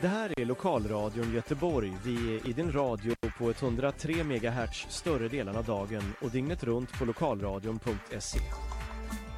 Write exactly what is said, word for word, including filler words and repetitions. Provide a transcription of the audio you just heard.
Det här är Lokalradion Göteborg. Vi är i din radio på ett hundra tre megahertz större delen av dagen och dygnet runt på lokalradion punkt se.